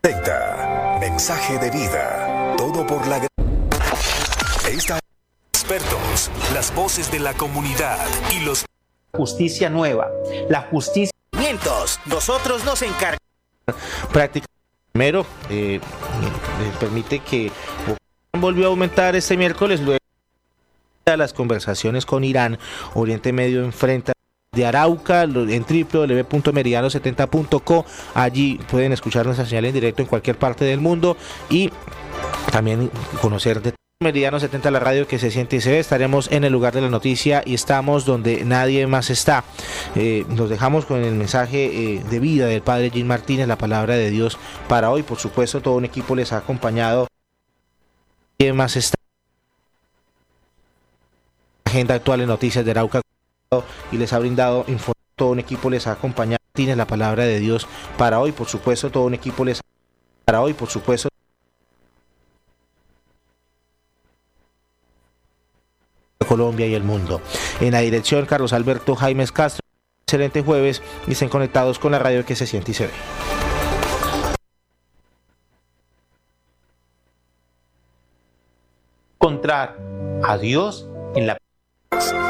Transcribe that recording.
Mensaje de vida. Todo por la... Esta... Expertos, las voces de la comunidad y los... Justicia nueva. La justicia... Nosotros nos encargamos. Práctica. Primero, permite que volvió a aumentar este miércoles luego de las conversaciones con Irán. Oriente Medio enfrenta de Arauca en www.meridiano70.co. Allí pueden escuchar nuestra señal en directo en cualquier parte del mundo y también conocer de Meridiano 70, la radio que se siente y se ve. Estaremos en el lugar de la noticia y estamos donde nadie más está. Nos dejamos con el mensaje de vida del padre Jim Martínez, la palabra de Dios para hoy. Por supuesto, todo un equipo les ha acompañado. Nadie más está. Agenda actual en Noticias de Arauca y les ha brindado información. Todo un equipo les ha acompañado. Tienes la palabra de Dios para hoy. Por supuesto, todo un equipo les ha para hoy. Por supuesto. Colombia y el mundo. En la dirección, Carlos Alberto Jaimes Castro. Excelente jueves y estén conectados con la radio que se siente y se ve. Encontrar a Dios